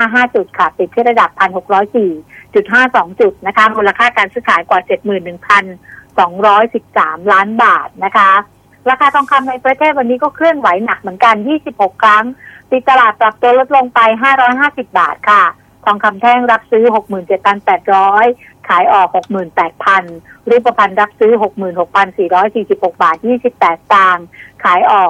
5จุดค่ะปิดที่ระดับ 1,604.52 จุดนะคะมูลค่าการซื้อขายกว่า 71,213 ล้านบาทนะคะราคาทองคำในประเทศวันนี้ก็เคลื่อนไหวหนักเหมือนกัน26ครั้งปิดตลาดปรับตัวลดลงไป550บาทค่ะทองคำแท่งรับซื้อ 67,800 ขายออก 68,000 รูปพรรณรับซื้อ 66,446 บาท28สตางค์ขายออก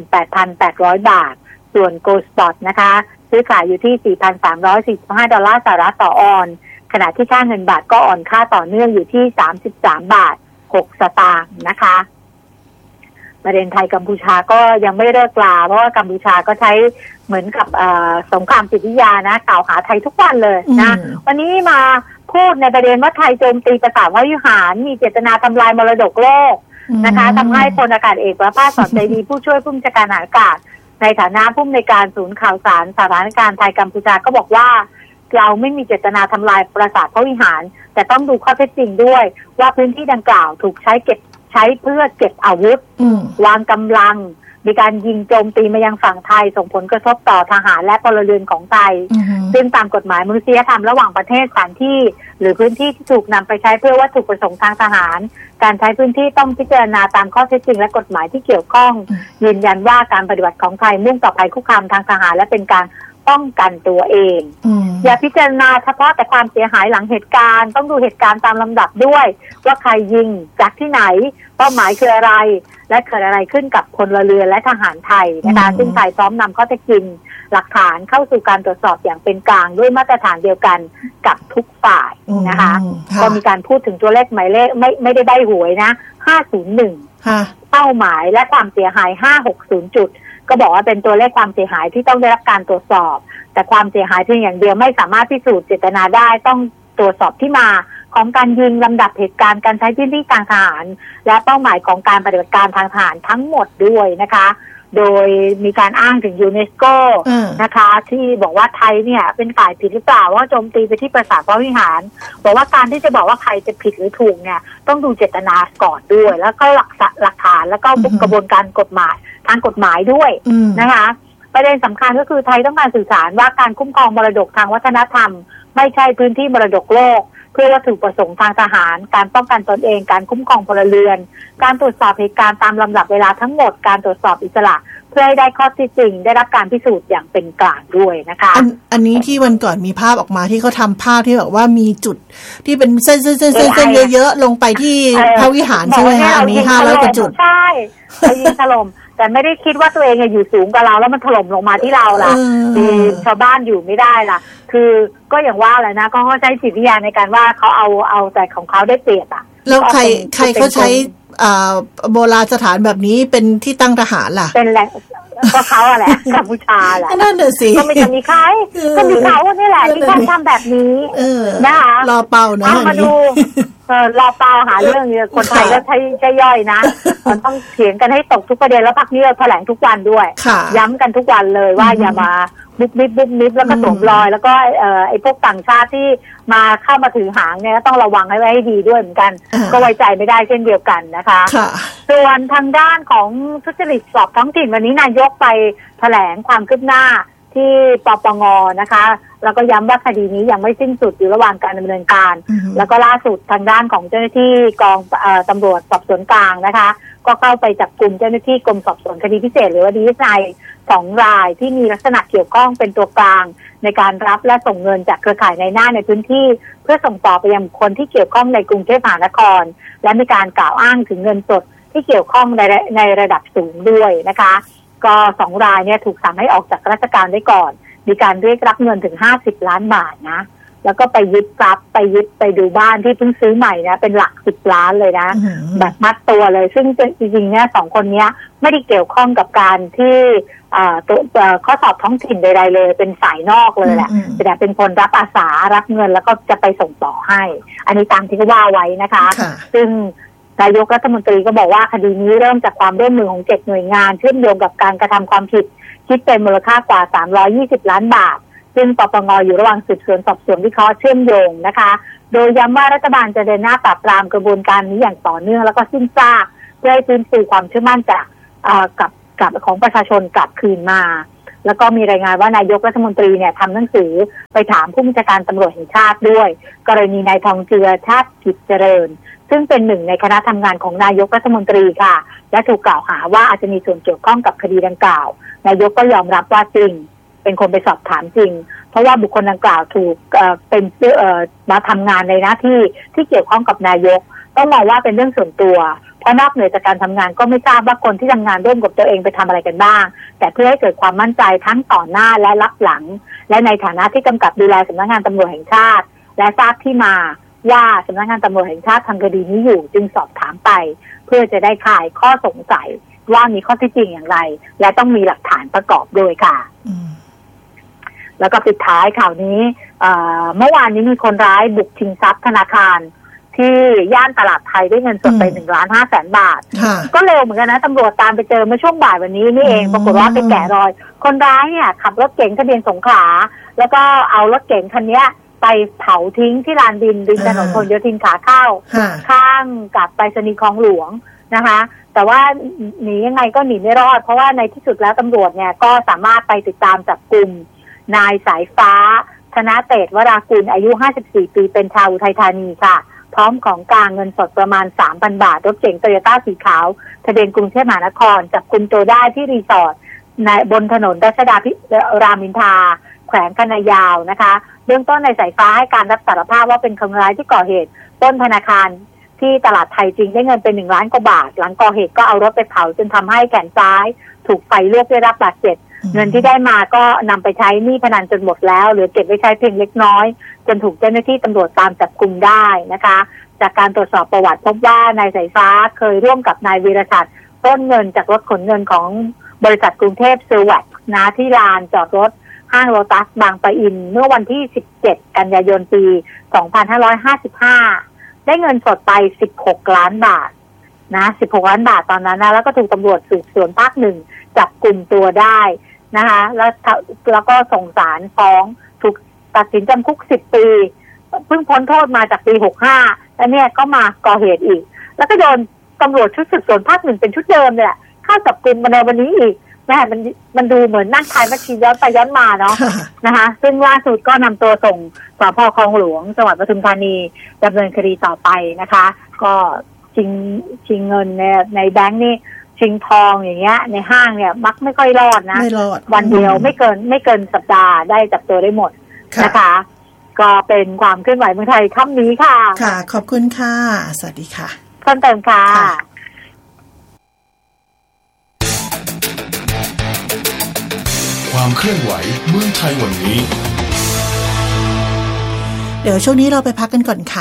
68,800 บาทส่วน Gold Spot นะคะซื้อขายอยู่ที่ 4,345 ดอลลาร์สหรัฐต่อออนซ์ขณะที่ค่าเงินบาทก็อ่อนค่าต่อเนื่องอยู่ที่33บาท6สตางค์นะคะประเด็นไทยกัมพูชาก็ยังไม่เลิกลาเพราะว่ากัมพูชาก็ใช้เหมือนกับสงครามจิตวิทยานะกล่าวหาไทยทุกวันเลยนะวันนี้มาพูดในประเด็นว่าไทยโจมตีปราสาทพระวิหารมีเจตนาทำลายมรดกโลกนะคะทำให้พลอากาศเอกประภาส สอนใจดีผู้ช่วยผู้บัญชาการทหารอากาศในฐานะผู้อำนวยการศูนย์ข่าวสารสถานการณ์ไทยกัมพูชาก็บอกว่าเราไม่มีเจตนาทำลายปราสาทพระวิหารแต่ต้องดูข้อเท็จจริงด้วยว่าพื้นที่ดังกล่าวถูกใช้เพื่อเก็บอาวุธวางกำลังมีการยิงโจมตีมายังฝั่งไทยส่งผลกระทบต่อทหารและพลเรือนของไทยซึ่งตามกฎหมายมนุษยธรรมระหว่างประเทศสถานที่หรือพื้นที่ที่ถูกนำไปใช้เพื่อวัตถุประสงค์ทางทหารการใช้พื้นที่ต้องพิจารณาตามข้อเท็จจริงและกฎหมายที่เกี่ยวข้องยืนยันว่าการปฏิบัติของไทยมุ่งต่อภัยคุกคามทางทหารและเป็นการป้องกันตัวเองอย่าพิจารณาเฉพาะแต่ความเสียหายหลังเหตุการณ์ต้องดูเหตุการณ์ตามลำดับด้วยว่าใครยิงจากที่ไหนเป้าหมายคืออะไรและเกิดอะไรขึ้นกับพลเรือนและทหารไทยนะคะซึ่งไทยพร้อมนำข้อเท็จจริงหลักฐานเข้าสู่การตรวจสอบอย่างเป็นกลางด้วยมาตรฐานเดียวกันกับทุกฝ่ายนะคะก็มีการพูดถึงตัวเลขหมายเลขไม่ได้ใบ้หวยนะ501เป้าหมายและความเสียหาย560จุดก็บอกว่าเป็นตัวเลขความเสียหายที่ต้องได้รับการตรวจสอบแต่ความเสียหายเพียงอย่างเดียวไม่สามารถพิสูจน์เจตนาได้ต้องตรวจสอบที่มาของการยิงลำดับเหตุการณ์การใช้พื้นที่ทางทหารและเป้าหมายของการปฏิบัติการทางทหารทั้งหมดด้วยนะคะโดยมีการอ้างถึงยูเนสโกนะคะที่บอกว่าไทยเนี่ยเป็นฝ่ายผิดหรือเปล่าว่าโจมตีไปที่ปราสาทพระวิหารบอกว่าการที่จะบอกว่าใครจะผิดหรือถูกเนี่ยต้องดูเจตนาก่อนด้วยแล้วก็หลักฐานแล้วก็กระบวนการกฎหมายทางกฎหมายด้วยนะคะประเด็นสำคัญก็คือไทยต้องการสื่อสารว่าการคุ้มครองมรดกทางวัฒนธรรมไม่ใช่พื้นที่มรดกโลกเพื่อวัตถุประสงค์ทางทหารการป้องกันตนเองการคุ้มครองพลเรือนการตรวจสอบเหตุการณ์ตามลำดับเวลาทั้งหมดการตรวจสอบอิสระเพื่อให้ได้ข้อเท็จจริงได้รับการพิสูจน์อย่างเป็นกลางด้วยนะคะอันนี้ที่วันก่อนมีภาพออกมาที่เขาทำภาพที่แบบว่ามีจุดที่เป็นเส้นเยอะๆลงไปที่พระวิหารใช่ไหมคะอันนี้500กว่าจุดใช่ยิงถล่มแต่ไม่ได้คิดว่าตัวเองอยู่สูงกว่าเราแล้วมันถล่มลงมาที่เราล่ะชาวบ้านอยู่ไม่ได้ล่ะคือก็อย่างว่าแหละนะก็เขาใช้จิตวิทยาในการว่าเขาเอาแต่ของเขาได้เปรียบอ่ะแล้วใครเขาใช้โบราณสถานแบบนี้เป็นที่ตั้งทหารล่ะเป็นแหล่งก็เขาแหละกัมพูชาแหละนั่นน่ะสิก็ไม่จะมีใครก็มีเขานี่แหละที่เขาทำแบบนี้นะคะรอเป่านะมาดูรอเป่าหาเรื่องนี้คนไทยก็ใช้ย่อยนะมันต้องเถียงกันให้ตกทุกประเด็นแล้วพรรคนี้เราแถลงทุกวันด้วยย้ำกันทุกวันเลยว่าอย่ามาบุบนิบแล้วก็สวมรอยแล้วก็ไอ้พวกต่างชาติที่มาเข้ามาถือหางเนี่ยก็ต้องระวังให้ไว้ให้ดีด้วยเหมือนกันก็ไว้ใจไม่ได้เช่นเดียวกันนะคะส่วนทางด้านของทุจริตสอบท้องถิ่นวันนี้นายกไปแถลงความคืบหน้าที่ปปงนะคะแล้วก็ย้ำว่าคดีนี้ยังไม่สิ้นสุดอยู่ระหว่างการดำเนินการแล้วก็ล่าสุดทางด้านของเจ้าหน้าที่กองตำรวจสอบสวนกลางนะคะก็เข้าไปจับกุมเจ้าหน้าที่กรมสอบสวนคดีพิเศษหรือว่า DSI 2 รายที่มีลักษณะเกี่ยวข้องเป็นตัวกลางในการรับและส่งเงินจากเครือข่ายนายหน้าในพื้นที่เพื่อส่งต่อไปยังบุคคลที่เกี่ยวข้องในกรุงเทพมหานครและมีการกล่าวอ้างถึงเงินสดที่เกี่ยวข้องในระดับสูงด้วยนะคะก็2 รายเนี่ยถูกสั่งให้ออกจากราชการไว้ก่อนมีการเรียกรับเงินถึง50 ล้านบาทนะแล้วก็ไปยึดทรัพย์ไปดูบ้านที่เพิ่งซื้อใหม่นะเป็นหลัก10 ล้านเลยนะแบบมัดตัวเลยซึ่งจริงๆเนี่ย2 คนนี้ไม่ได้เกี่ยวข้องกับการที่ข้อสอบท้องถิ่นใดๆเลยเป็นฝ่ายนอกเลยแหละแต่เป็นคนรับอาสารับเงินแล้วก็จะไปส่งต่อให้อันนี้ตามที่เขาว่าไว้นะคะซึ่งนายกรัฐมนตรีก็บอกว่าคดีนี้เริ่มจากความร่วมมือของ7 หน่วยงานเชื่อมโยงกับการกระทำความผิดคิดเป็นมูลค่ากว่า320 ล้านบาทซึ่งปปงอยู่ระหว่างสืบสวนสอบสวนวิเคราะห์เชื่อมโยงนะคะโดยย้ำว่ารัฐบาลจะเดินหน้าปราบปรามกระบวนการนี้อย่างต่อเนื่องแล้วก็สิ้นซากเพื่อให้ฟื้นฟูความเชื่อมั่นจากกับของประชาชนกลับคืนมาแล้วก็มีรายงานว่านายกรัฐมนตรีเนี่ยทำหนังสือไปถามผู้บัญชาการตำรวจแห่งชาติด้วยกรณีนายทองเจือชาติกิจเจริญซึ่งเป็นหนึ่งในคณะทำงานของนายกรัฐมนตรีค่ะและถูกกล่าวหาว่าอาจจะมีส่วนเกี่ยวข้องกับคดีดังกล่าวนายกก็ยอมรับว่าจริงเป็นคนไปสอบถามจริงเพราะว่าบุคคลดังกล่าวถูกเป็นมาทำงานในหน้าที่ที่เกี่ยวข้องกับนายกต้องมองว่าเป็นเรื่องส่วนตัวเพราะนอกเหนือจากการทำงานก็ไม่ทราบว่าคนที่ทำงานร่วมกับตัวเองไปทำอะไรกันบ้างแต่เพื่อให้เกิดความมั่นใจทั้งต่อหน้าและรับหลังและในฐานะที่กำกับดูแลสำนักงานตำรวจแห่งชาติและทราบที่มาว่าสำนักงานตำรวจแห่งชาติทำคดีนี้อยู่จึงสอบถามไปเพื่อจะได้คลายข้อสงสัยว่ามีข้อเท็จจริงอย่างไรและต้องมีหลักฐานประกอบด้วยค่ะแล้วก็ปิดท้ายข่าวนี้เมื่อวานนี้มีคนร้ายบุกชิงทรัพย์ธนาคารที่ย่านตลาดไทยได้เงินสดไป1,500,000 บาทก็เร็วเหมือนกันนะตำรวจตามไปเจอเมื่อช่วงบ่ายวันนี้นี่เองปรากฏว่าไปแกะรอยคนร้ายเนี่ยขับรถเก๋งทะเบียนสงขลาแล้วก็เอารถเก๋งคันนี้ไปเผาทิ้งที่ลานดินริมถนนพหลโยธินขาเข้าข้างกับไปรษณีย์คลองหลวงนะคะแต่ว่าหนียังไงก็หนีไม่รอดเพราะว่าในที่สุดแล้วตำรวจเนี่ยก็สามารถไปติดตามจับกุมนายสายฟ้าธนเตชวรากุลอายุ54ปีเป็นชาวอุทัยธานีค่ะพร้อมของกลางเงินสดประมาณ 3,000 บาทรถเก๋งโตโยต้าสีขาวทะเบียนกรุงเทพมหานครจับกุมตัวได้ที่รีสอร์ทในบนถนนรัชดารามอินทราแขวงคณะยาวนะคะเบื้องต้นในสายฟ้าให้การรับสารภาพว่าเป็นคนร้ายที่ก่อเหตุปล้นธนาคารที่ตลาดไทยจริงได้เงินเป็น1 ล้านกว่าบาทหลังก่อเหตุก็เอารถไปเผาจนทำให้แขนซ้ายถูกไฟลวกได้รับบาดเจ็บเงินที่ได้มาก็นำไปใช้หนี้พนันจนหมดแล้วเหลือเก็บไว้ใช้เพียงเล็กน้อยจนถูกเจ้าหน้าที่ตำรวจตามจับกุมได้นะคะจากการตรวจสอบประวัติพบว่านายสายฟ้าเคยร่วมกับนายวีรศักดิ์ปล้นเงินจากรถขนเงินของบริษัทกรุงเทพเซอร์แวคนะที่ลานจอดรถห้างโลตัสบางปะอินเมื่อวันที่17 กันยายนปี 2555ได้เงินสดไป16 ล้านบาทนะ16 ล้านบาทตอนนั้นนะแล้วก็ถูกตำรวจสืบสวนภาค 1จับกุมตัวได้นะคะแล้วก็ส่งศาลฟ้องถูกตัดสินจำคุก10 ปีเพิ่งพ้นโทษมาจากปี65แล้วเนี่ยก็มาก่อเหตุอีกแล้วก็โดนตำรวจชุดสืบสวนภาค 1เป็นชุดเดิมเลยแหละเข้าจับกุมมาในวันนี้อีกแม่มันดูเหมือนนั่งทายแมชชีนย้อนไปย้อนมาเนาะ นะคะซึ่งล่าสุดก็นำตัวส่งสภ.คลองหลวงจังหวัดปทุมธานีดำเนินคดีต่อไปนะคะก็ชิงเงินในแบงค์นี่ชิงทองอย่างเงี้ยในห้างเนี่ยมักไม่ค่อยรอดนะวันเดียวไม่เกินสัปดาห์ได้จับตัวได้หมดนะคะก็เป็นความเคลื่อนไหวเมืองไทยค่ำนี้ค่ะค่ะขอบคุณค่ะสวัสดีค่ะเพิ่มเติมค่ะความเคลื่อนไหวเมืองไทยวันนี้เดี๋ยวช่วงนี้เราไปพักกันก่อนค่ะ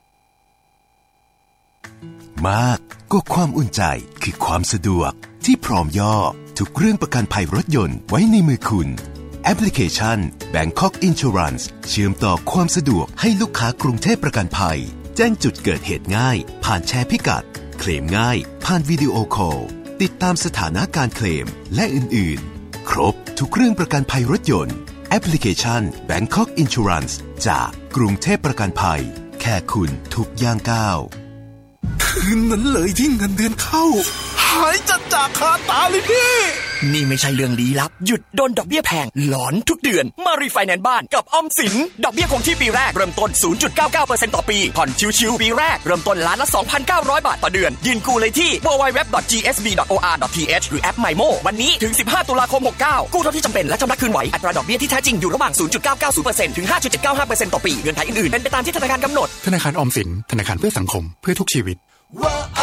มากก็ความอุ่นใจคือความสะดวกที่พร้อมย่อทุกเรื่องประกันภัยรถยนต์ไว้ในมือคุณแอปพลิเคชัน Bangkok Insurance เชื่อมต่อความสะดวกให้ลูกค้ากรุงเทพประกันภัยแจ้งจุดเกิดเหตุง่ายผ่านแชร์พิกัดเคลมง่ายผ่านวิดีโอคอลติดตามสถานะการเคลมและอื่นๆครบทุกเรื่องประกันภัยรถยนต์แอปพลิเคชัน Bangkok Insurance จากกรุงเทพประกันภัยแค่คุณทุกย่างก้าวคืนนั้นเลยที่เงินเดือนเข้าหายจัดจากคาตาเลยพี่นี่ไม่ใช่เรื่องลี้ลับหยุดโดนดอกเบี้ยแพงหลอนทุกเดือนมารีไฟแนนซ์บ้านกับออมสินดอกเบี้ยคงที่ปีแรกเริ่มต้น 0.99% ต่อปีผ่อนชิวๆปีแรกเริ่มต้นล้านละ 2,900 บาทต่อเดือนยืนกู้เลยที่ www.gsb.or.th หรือแอป MyMo วันนี้ถึง15 ตุลาคม 69กู้เท่าที่จำเป็นและชำระคืนไหวอัตราดอกเบี้ยที่แท้จริงอยู่ระหว่าง 0.990% ถึง 5.795% ต่อปีเงื่อนไขอื่นๆเป็นไปตามที่ธนาคารกำหนดธนาคารออมสินธนาคารเพื่อสังคมเพื่อทุกชีวิต